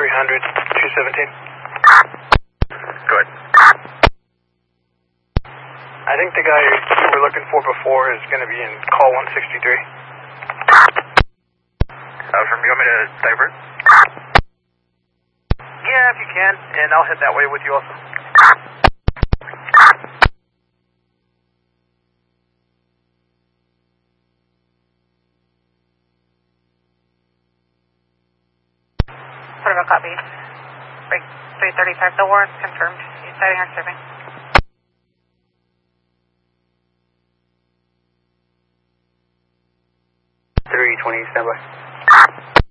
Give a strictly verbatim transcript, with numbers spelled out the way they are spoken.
three hundred, two seventeen. Go ahead. I think the guy you were looking for before is going to be in call one sixty-three. Uh, from you want me to divert? Yeah, if you can, and I'll head that way with you also. Protocol copy. Break three thirty-five, the warrant's confirmed. You sighting or serving? three twenty, standby.